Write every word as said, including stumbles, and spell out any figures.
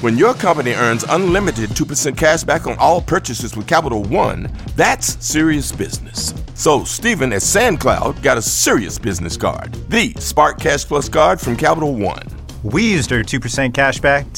When your company earns unlimited two percent cash back on all purchases with Capital One, that's serious business. So Stephen at SandCloud got a serious business card, the Spark Cash Plus card from Capital One. We used our two percent cash back